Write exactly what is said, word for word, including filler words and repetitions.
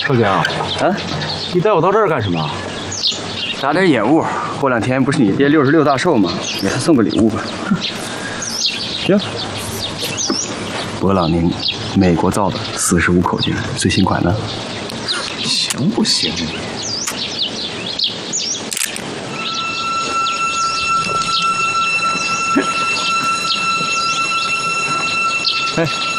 少江，啊，你带我到这儿干什么？ 打点眼物。过两天不是你爹六十六大寿吗？也是送个礼物吧。行。博朗宁，美国造的四十五口径最新款的。 行不行你？哎。